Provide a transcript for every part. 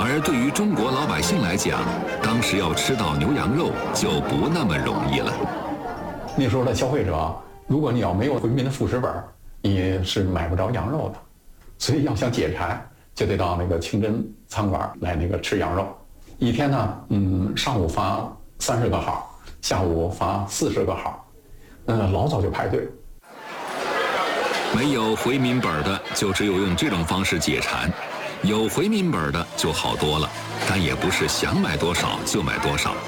而对于中国老百姓来讲，当时要吃到牛羊肉就不那么容易了。 那时候的消费者，如果你要没有回民的副食本，你是买不着羊肉的。所以要想解馋，就得到那个清真餐馆来吃羊肉。一天呢，上午发30个号，下午发40个号，老早就排队。 没有回民本的，就只有用这种方式解馋；有回民本的就好多了，但也不是想买多少就买多少。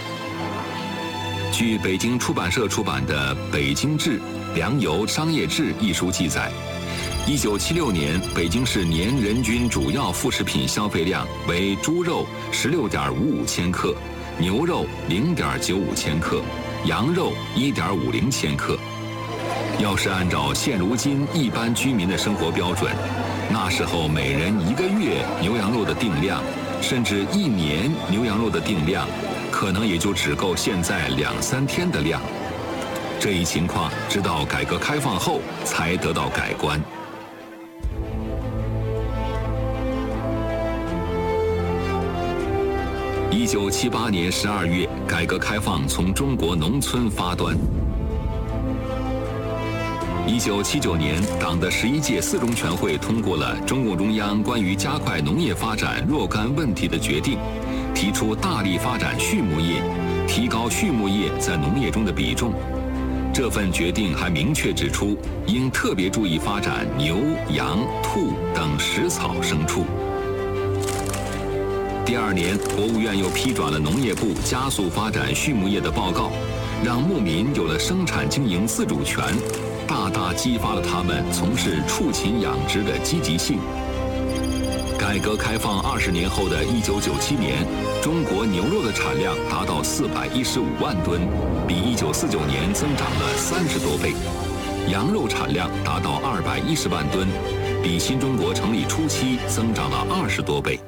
据北京出版社出版的《北京志·粮油商业志》一书记载，1976年北京市年人均主要副食品消费量为猪肉16.55千克，牛肉0.95千克，羊肉1.50千克。要是按照现如今一般居民的生活标准，那时候每人1个月牛羊肉的定量，甚至1年牛羊肉的定量，可能也就只够现在2、3天的量。这一情况直到改革开放后才得到改观。1978年12月，改革开放从中国农村发端。1979年，党的11届4中全会通过了中共中央关于加快农业发展若干问题的决定，提出大力发展畜牧业，提高畜牧业在农业中的比重。这份决定还明确指出，应特别注意发展牛、羊、兔等食草牲畜。第2年，国务院又批转了农业部加速发展畜牧业的报告，让牧民有了生产经营自主权，大大激发了他们从事畜禽养殖的积极性。改革开放20年后的1997年，中国牛肉的产量达到415万吨，比1949年增长了30多倍；羊肉产量达到210万吨，比新中国成立初期增长了20多倍。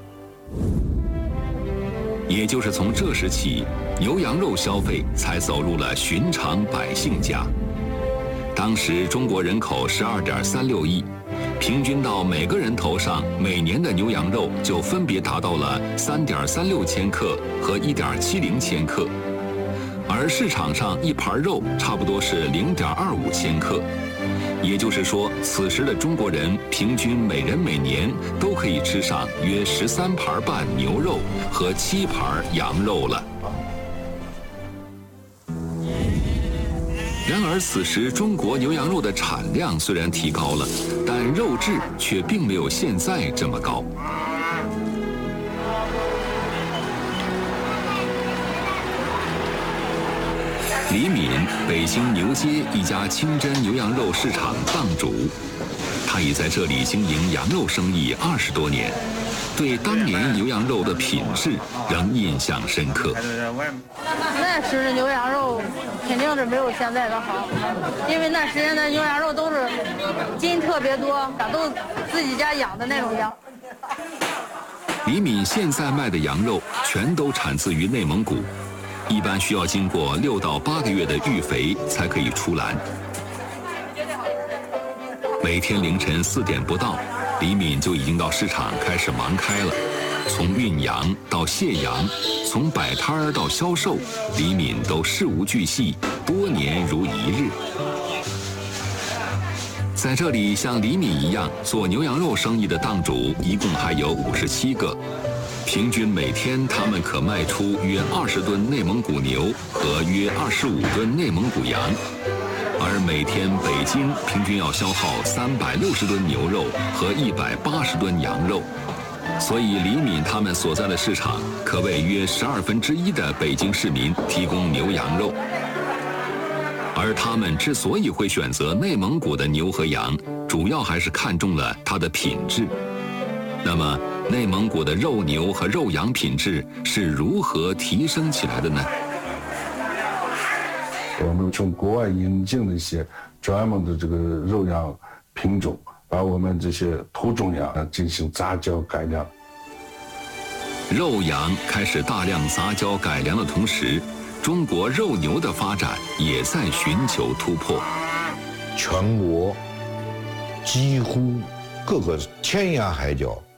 也就是从这时起，牛羊肉消费才走入了寻常百姓家。当时中国人口12.36亿，平均到每个人头上，每年的牛羊肉就分别达到了3.36千克和1.70千克，而市场上一盘肉差不多是0.25千克。也就是说，此时的中国人平均每人每年都可以吃上约13盘半牛肉和7盘羊肉了。然而，此时中国牛羊肉的产量虽然提高了，但肉质却并没有现在这么高。李敏，北京牛街一家清真牛羊肉市场档主，他已在这里经营羊肉生意20多年，对当年牛羊肉的品质仍印象深刻。 那时的牛羊肉肯定是没有现在的好，因为那时间的牛羊肉都是筋特别多，都自己家养的那种羊。 李敏现在卖的羊肉全都产自于内蒙古，一般需要经过6到8个月的育肥才可以出栏。每天凌晨4点不到，李敏就已经到市场开始忙开了。从运羊到卸羊，从摆摊儿到销售，李敏都事无巨细，多年如一日。在这里，像李敏一样做牛羊肉生意的档主一共还有57个。平均每天他们可卖出约20吨内蒙古牛和约25吨内蒙古羊，而每天北京平均要消耗360吨牛肉和180吨羊肉，所以李敏他们所在的市场可为约1/12的北京市民提供牛羊肉。而他们之所以会选择内蒙古的牛和羊，主要还是看中了它的品质。那么内蒙古的肉牛和肉羊品质是如何提升起来的呢？ 我们从国外引进了一些专门的这个肉羊品种，把我们这些土种羊进行杂交改良。 肉羊开始大量杂交改良的同时，中国肉牛的发展也在寻求突破。 全国几乎各个天涯海角